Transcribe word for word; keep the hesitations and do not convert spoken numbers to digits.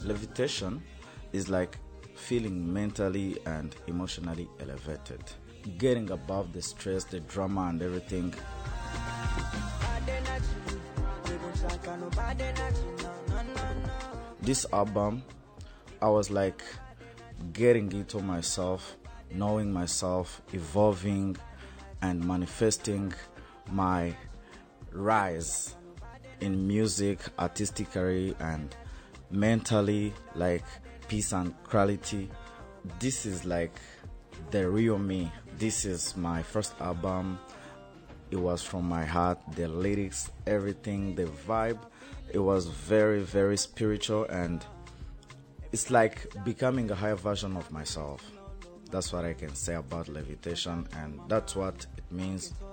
Levitation is like feeling mentally and emotionally elevated, getting above the stress, the drama, and everything. This album, I was like getting into myself, knowing myself, evolving, and manifesting my rise in music, artistically, and mentally, like peace and quality. This is like the real me. This is my first album. It was from my heart, the lyrics, everything, the vibe. It was very, very spiritual, and it's like becoming a higher version of myself. That's what I can say about Levitation, and that's what it means